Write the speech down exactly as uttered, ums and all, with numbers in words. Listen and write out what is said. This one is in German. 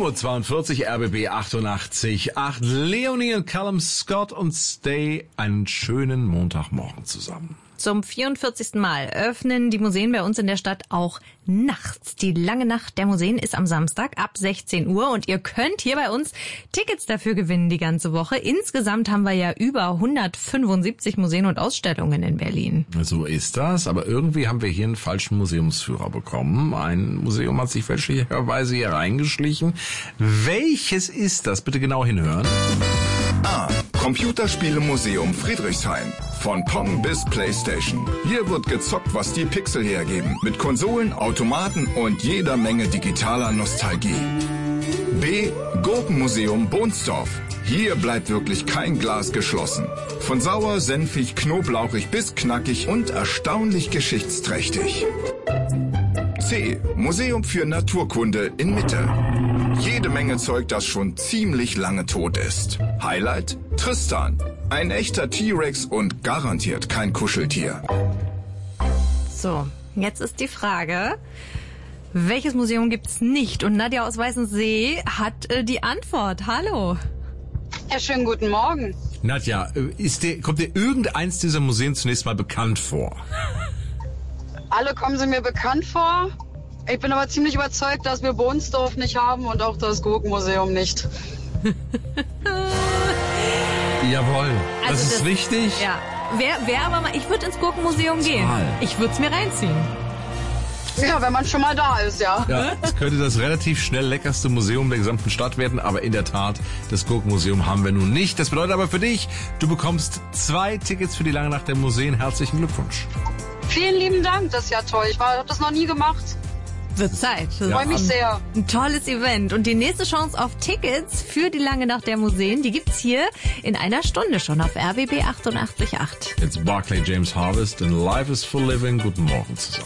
Uhr zweiundvierzig, R B B achtundachtzig Komma acht. Leonie und Callum Scott und Stay einen schönen Montagmorgen zusammen. Zum vierundvierzigsten Mal öffnen die Museen bei uns in der Stadt auch nachts. Die lange Nacht der Museen ist am Samstag ab sechzehn Uhr und ihr könnt hier bei uns Tickets dafür gewinnen die ganze Woche. Insgesamt haben wir ja über hundertfünfundsiebzig Museen und Ausstellungen in Berlin. So ist das, aber irgendwie haben wir hier einen falschen Museumsführer bekommen. Ein Museum hat sich fälschlicherweise hier reingeschlichen. Welches ist das? Bitte genau hinhören. A. Computerspielemuseum Friedrichshain. Von Pong bis Playstation. Hier wird gezockt, was die Pixel hergeben. Mit Konsolen, Automaten und jeder Menge digitaler Nostalgie. B. Gurkenmuseum Bohnsdorf. Hier bleibt wirklich kein Glas geschlossen. Von sauer, senfig, knoblauchig bis knackig und erstaunlich geschichtsträchtig. C. Museum für Naturkunde in Mitte. Jede Menge Zeug, das schon ziemlich lange tot ist. Highlight? Tristan. Ein echter T-Rex und garantiert kein Kuscheltier. So, jetzt ist die Frage, welches Museum gibt's nicht? Und Nadja aus Weißensee hat äh, die Antwort. Hallo. Ja, schönen guten Morgen. Nadja, ist dir, kommt dir irgendeins dieser Museen zunächst mal bekannt vor? Alle kommen sie mir bekannt vor. Ich bin aber ziemlich überzeugt, dass wir Bohnsdorf nicht haben und auch das Gurkenmuseum nicht. Jawohl, das Also ist das- richtig. Ja, wer, wer aber mal, ich würde ins Gurkenmuseum gehen. Total. Ich würde es mir reinziehen. Ja, wenn man schon mal da ist, ja. Ja, es könnte das relativ schnell leckerste Museum der gesamten Stadt werden, aber in der Tat, das Gurkenmuseum haben wir nun nicht. Das bedeutet aber für dich, du bekommst zwei Tickets für die lange Nacht der Museen. Herzlichen Glückwunsch. Vielen lieben Dank, das ist ja toll. Ich habe das noch nie gemacht. Wird Zeit. Ich freue mich sehr. Ein tolles Event. Und die nächste Chance auf Tickets für die lange Nacht der Museen, die gibt's hier in einer Stunde schon auf R B B achtundachtzig Komma acht. Jetzt Barclay James Harvest and Life is for Living. Guten Morgen zusammen.